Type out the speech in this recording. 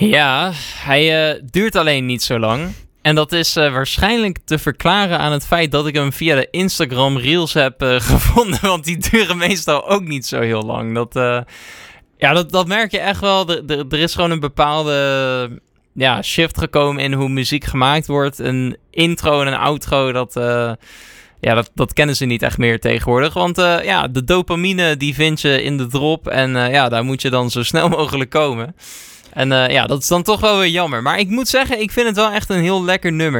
Ja, hij duurt alleen niet zo lang. En dat is waarschijnlijk te verklaren aan het feit dat ik hem via de Instagram Reels heb gevonden. Want die duren meestal ook niet zo heel lang. Dat merk je echt wel. Er is gewoon een bepaalde shift gekomen in hoe muziek gemaakt wordt. Een intro en een outro, dat kennen ze niet echt meer tegenwoordig. Want de dopamine die vind je in de drop. En daar moet je dan zo snel mogelijk komen. En dat is dan toch wel weer jammer. Maar ik moet zeggen, ik vind het wel echt een heel lekker nummer.